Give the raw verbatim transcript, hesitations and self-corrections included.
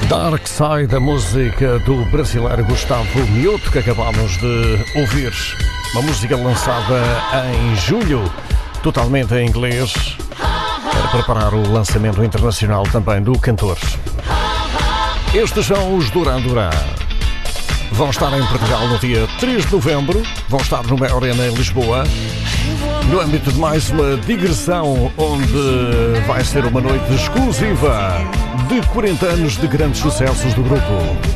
Dark Side, da música do brasileiro Gustavo Mioto, que acabámos de ouvir. Uma música lançada em julho, totalmente em inglês, para preparar o lançamento internacional também do cantor. Estes são os Duran Duran. Vão estar em Portugal no dia três de novembro, vão estar no Mel Arena em Lisboa, no âmbito de mais uma digressão, onde vai ser uma noite exclusiva de quarenta anos de grandes sucessos do grupo.